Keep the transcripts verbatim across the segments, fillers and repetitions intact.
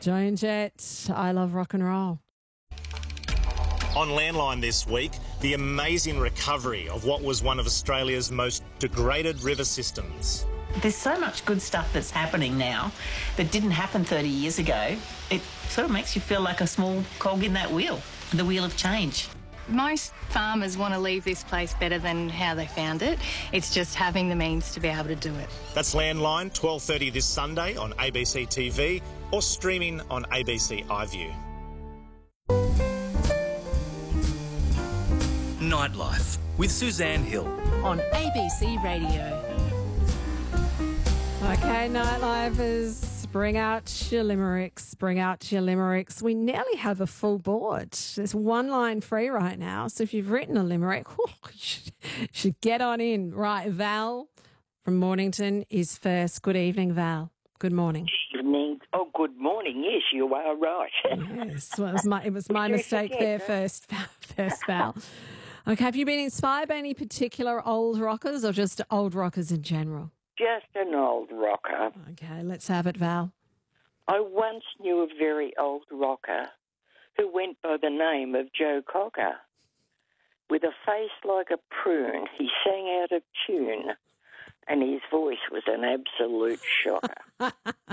Joan Jett, I love rock and roll. On Landline this week, the amazing recovery of what was one of Australia's most degraded river systems. There's so much good stuff that's happening now that didn't happen thirty years ago. It sort of makes you feel like a small cog in that wheel, the wheel of change. Most farmers want to leave this place better than how they found it. It's just having the means to be able to do it. That's Landline, twelve thirty this Sunday on A B C T V or streaming on A B C iView. Nightlife with Suzanne Hill on A B C Radio. Okay, Nightlifers, bring out your limericks, bring out your limericks. We nearly have a full board. There's one line free right now, so if you've written a limerick, whew, you should, you should get on in. Right, Val from Mornington is first. Good evening, Val. Good morning. Evening. Oh, good morning. Yes, you are right. Yes, well, it was my, it was my mistake there first, first, Val. Okay, have you been inspired by any particular old rockers or just old rockers in general? Just an old rocker. Okay, let's have it, Val. I once knew a very old rocker who went by the name of Joe Cocker. With a face like a prune, he sang out of tune, and his voice was an absolute shocker.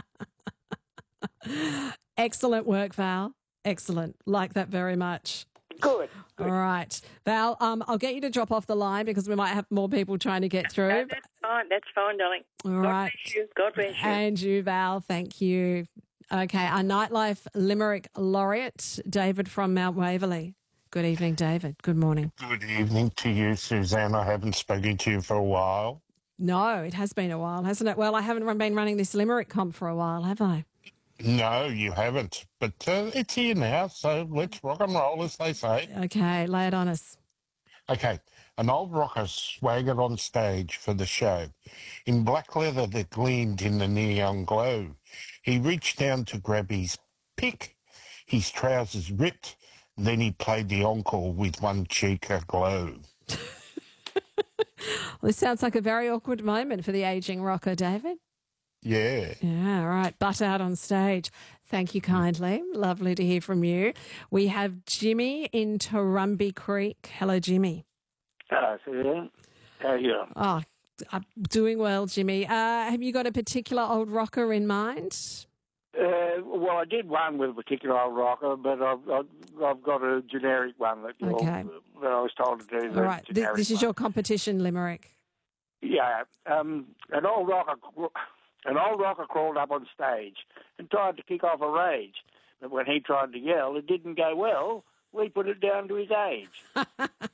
Excellent work, Val. Excellent. Like that very much. Good. Good. All right. Val, um, I'll get you to drop off the line because we might have more people trying to get through. No, that's fine. That's fine, darling. All God right. bless you. God bless you. And you, Val. Thank you. Okay. Our Nightlife Limerick laureate, David from Mount Waverley. Good evening, David. Good morning. Good evening to you, Suzanne. I haven't spoken to you for a while. No, it has been a while, hasn't it? Well, I haven't been running this Limerick comp for a while, have I? No, you haven't. But uh, it's here now, so let's rock and roll, as they say. Okay, lay it on us. Okay, an old rocker swaggered on stage for the show. In black leather that gleamed in the neon glow, he reached down to grab his pick. His trousers ripped, then he played the encore with one cheek aglow. Well, this sounds like a very awkward moment for the ageing rocker, David. Yeah. Yeah, all right. Butt out on stage. Thank you kindly. Lovely to hear from you. We have Jimmy in Torrumby Creek. Hello, Jimmy. Hello, Suzanne. How are you? Oh, I'm doing well, Jimmy. Uh, have you got a particular old rocker in mind? Uh, well, I did one with a particular old rocker, but I've, I've, I've got a generic one that, you'll, Okay. that I was told to do. All right. This, this is one. your competition limerick. Yeah. Um, an old rocker... An old rocker crawled up on stage and tried to kick off a rage. But when he tried to yell, it didn't go well. We put it down to his age.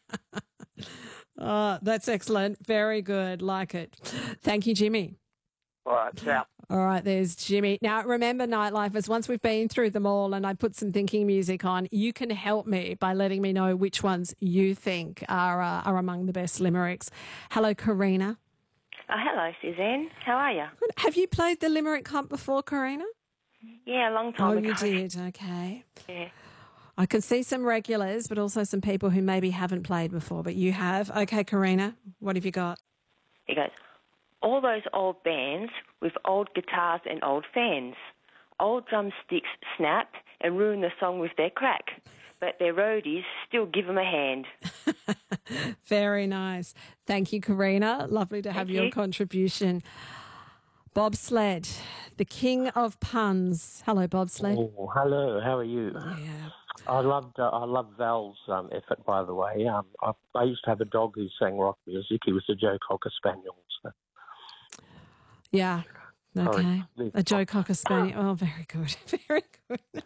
Oh, that's excellent. Very good. Like it. Thank you, Jimmy. All right, ciao. All right, there's Jimmy. Now, remember, Nightlifers, once we've been through them all and I put some thinking music on, you can help me by letting me know which ones you think are, uh, are among the best limericks. Hello, Karina. Oh, hello, Suzanne. How are you? Good. Have you played the Limerick Comp before, Karina? Yeah, a long time oh, ago. Oh, you did. Okay. Yeah. I can see some regulars, but also some people who maybe haven't played before, but you have. Okay, Karina, what have you got? He goes, all those old bands with old guitars and old fans. Old drumsticks snap and ruin the song with their crack, but their roadies still give them a hand. Very nice. Thank you, Karina. Lovely to have Thank your you. contribution. Bobsled, the king of puns. Hello, Bobsled. Oh, hello. How are you? Yeah. I loved uh, I love Val's um, effort, by the way. Um, I, I used to have a dog who sang rock music. He was a Joe Cocker Spaniel. So. Yeah. Okay. Sorry. A Joe Cocker Spaniel. Oh, very good. Very good.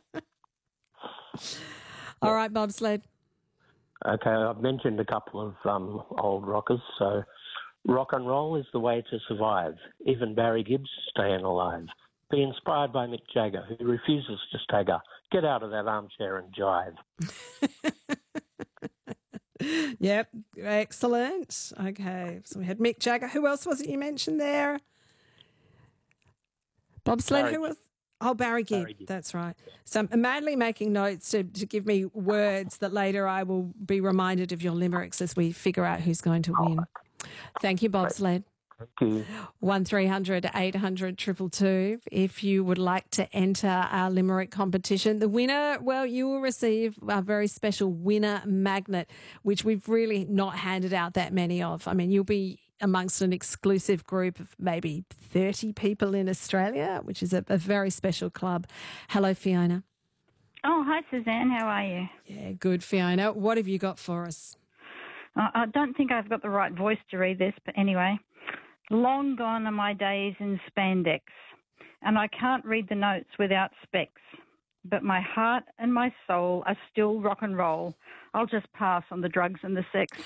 All right, Bobsled. Okay, I've mentioned a couple of um, old rockers. So, rock and roll is the way to survive. Even Barry Gibbs staying alive. Be inspired by Mick Jagger, who refuses to stagger. Get out of that armchair and jive. Yep, excellent. Okay, so we had Mick Jagger. Who else was it you mentioned there? Bobsled, Barry who was? Oh, Barry Gibb. Barry Gibb. That's right. So I'm madly making notes to, to give me words that later I will be reminded of your limericks as we figure out who's going to win. Thank you, Bobsled. Thank you. one three hundred eight hundred two two two if you would like to enter our Limerick competition. The winner, well, you will receive a very special winner magnet, which we've really not handed out that many of. I mean, you'll be amongst an exclusive group of maybe thirty people in Australia, which is a, a very special club. Hello, Fiona. Oh, hi, Suzanne. How are you? Yeah, good, Fiona. What have you got for us? Uh, I don't think I've got the right voice to read this, but anyway. Long gone are my days in spandex, and I can't read the notes without specs. But my heart and my soul are still rock and roll. I'll just pass on the drugs and the sex.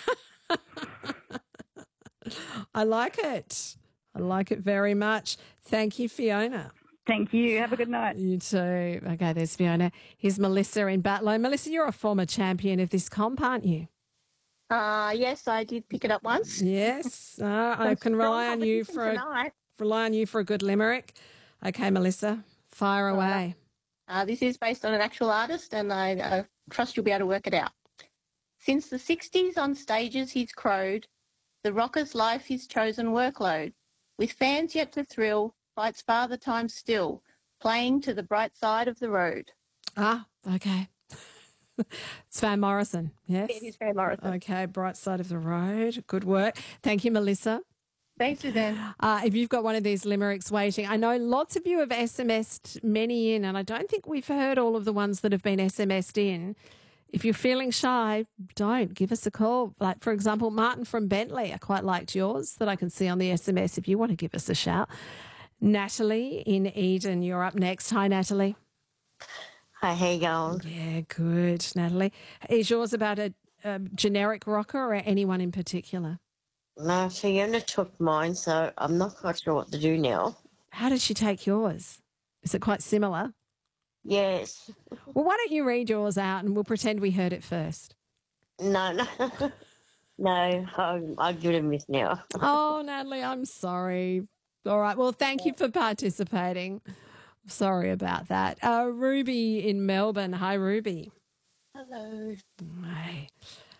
I like it. I like it very much. Thank you, Fiona. Thank you. Have a good night. You too. Okay, there's Fiona. Here's Melissa in Batlow. Melissa, you're a former champion of this comp, aren't you? Uh, yes, I did pick it up once. Yes, uh, I can rely on you for a, rely on you for a good limerick. Okay, Melissa, fire away. Uh, this is based on an actual artist, and I uh, trust you'll be able to work it out. Since the sixties on stages he's crowed, the rocker's life his chosen workload. With fans yet to thrill, fights father time still, playing to the bright side of the road. Ah, okay. It's Van Morrison, yes? It is Van Morrison. Okay, bright side of the road. Good work. Thank you, Melissa. Thanks, Suzanne. Uh, if you've got one of these limericks waiting, I know lots of you have S M S'd many in, and I don't think we've heard all of the ones that have been S M S'd in. If you're feeling shy, don't. Give us a call. Like, for example, Martin from Bentley. I quite liked yours that I can see on the S M S if you want to give us a shout. Natalie in Eden, you're up next. Hi, Natalie. Hi, how you going? Yeah, good, Natalie. Is yours about a, a generic rocker or anyone in particular? No, Fiona took mine, so I'm not quite sure what to do now. How did she take yours? Is it quite similar? Yes. Well, why don't you read yours out and we'll pretend we heard it first? No, no. No, I'll, I'll give it a miss now. Oh, Natalie, I'm sorry. All right, well, thank you for participating. Sorry about that. Uh, Ruby in Melbourne. Hi, Ruby. Hello. Hi.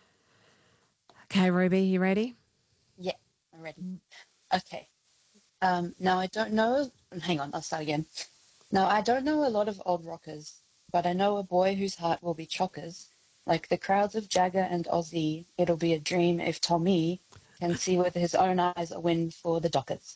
Okay, Ruby, you ready? Yeah, I'm ready. Okay. Um, now, I don't know... Hang on, I'll start again. Now, I don't know a lot of old rockers, but I know a boy whose heart will be chockers. Like the crowds of Jagger and Ozzy, it'll be a dream if Tommy can see with his own eyes a win for the Dockers.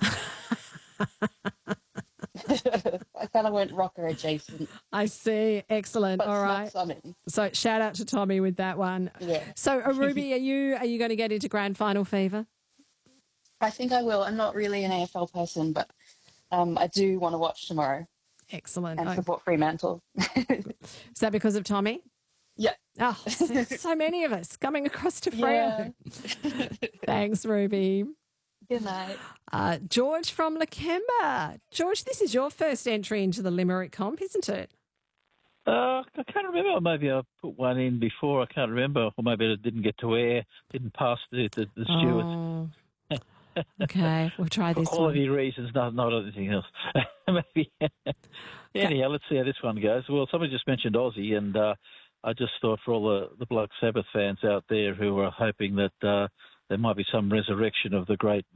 I kind of went rocker adjacent. I see. Excellent. But All it's not right. something. So shout out to Tommy with that one. Yeah. So uh, Ruby, are you are you going to get into grand final fever? I think I will. I'm not really an A F L person, but um, I do want to watch tomorrow. Excellent. And Okay. support Fremantle. Is that because of Tommy? Yeah. Oh, so, so many of us coming across to Freo. Yeah. Thanks, Ruby. Good night. Uh, George from Lakemba. George, this is your first entry into the Limerick comp, isn't it? Uh, I can't remember. Maybe I put one in before. I can't remember. Or maybe it didn't get to air, didn't pass the, the, the stewards. Oh. Okay, we'll try this For quality one. reasons, not, not anything else. Maybe. Anyhow, let's see how this one goes. Well, somebody just mentioned Aussie, and uh, I just thought for all the, the Black Sabbath fans out there who are hoping that uh, there might be some resurrection of the great